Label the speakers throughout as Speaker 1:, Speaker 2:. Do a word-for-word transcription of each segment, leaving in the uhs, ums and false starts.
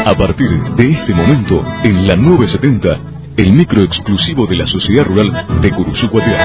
Speaker 1: A partir de este momento, en la nueve setenta, el micro exclusivo de la Sociedad Rural de Curuzú Cuatiá.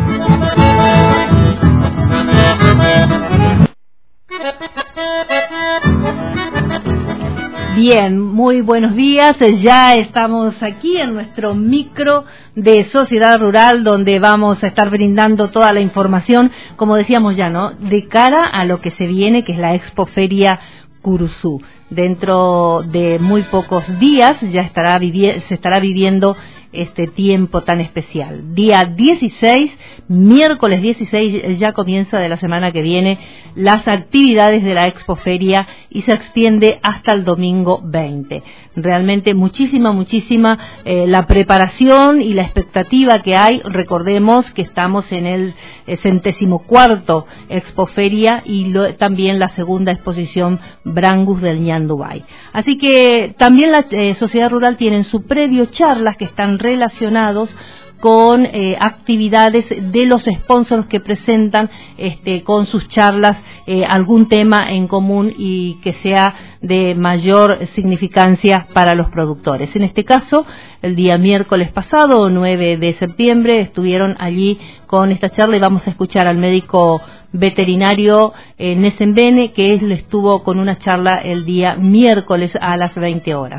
Speaker 2: Bien, muy buenos días. Ya estamos aquí en nuestro micro de Sociedad Rural, donde vamos a estar brindando toda la información, como decíamos ya, ¿no?, de cara a lo que se viene, que es la Expoferia Curuzú. Dentro de muy pocos días ya estará vivi- se estará viviendo este tiempo tan especial. Día dieciséis, miércoles dieciséis, ya comienza de la semana que viene las actividades de la Expoferia y se extiende hasta el domingo veinte. Realmente muchísima, muchísima eh, la preparación y la expectativa que hay. Recordemos que estamos en el eh, centésimo cuarto Expoferia y lo, también la segunda exposición Brangus del Ñandubay. Así que también la eh, Sociedad Rural tiene en su predio charlas que están relacionados con eh, actividades de los sponsors que presentan este, con sus charlas eh, algún tema en común y que sea de mayor significancia para los productores. En este caso, el día miércoles pasado, nueve de septiembre, estuvieron allí con esta charla y vamos a escuchar al médico veterinario eh, Nesembene, que él estuvo con una charla el día miércoles a las veinte horas.